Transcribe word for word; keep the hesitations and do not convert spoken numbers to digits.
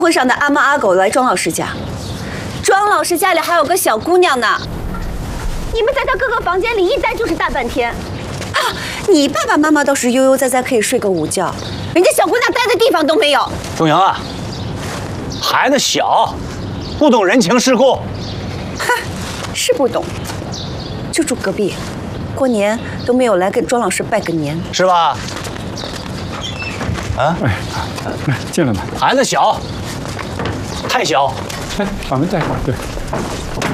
会上的阿猫阿狗来庄老师家，庄老师家里还有个小姑娘呢。你们在他哥哥房间里一待就是大半天，啊，你爸爸妈妈倒是悠悠哉哉可以睡个午觉，人家小姑娘待的地方都没有。 钟阳啊，孩子小，不懂人情世故。 哼，是不懂，就住隔壁，过年都没有来给庄老师拜个年， 是吧？啊， 哎，来进来吧。 孩子小，太小。 来，把门带上。对。